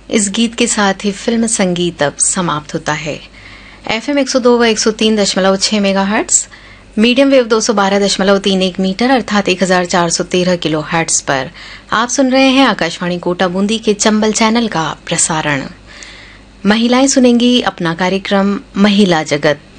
इस गीत के साथ ही फिल्म संगीत अब समाप्त होता है। FM 102 व 103.6 मेगाहर्ट्ज, मीडियम वेव 212.31 मीटर अर्थात 1413 किलो हर्ट्ज पर आप सुन रहे हैं आकाशवाणी कोटा बूंदी के चंबल चैनल का प्रसारण। महिलाएं सुनेंगी अपना कार्यक्रम महिला जगत।